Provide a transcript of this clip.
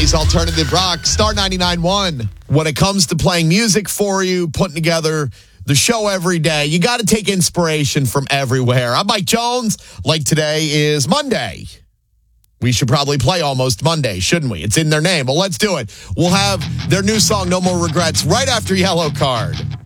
Today's alternative rock, Star 99.1. When it comes to playing music for you, putting together the show every day, you got to take inspiration from everywhere. I'm Mike Jones. Like today is Monday. We should probably play Almost Monday, shouldn't we? It's in their name. Well, let's do it. We'll have their new song, No More Regrets, right after Yellow Card.